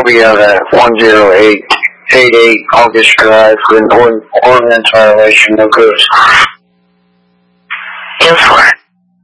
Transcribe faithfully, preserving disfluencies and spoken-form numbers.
Shelby out at one zero eight eight eight August Drive for an ordinance violation, no good. ten four.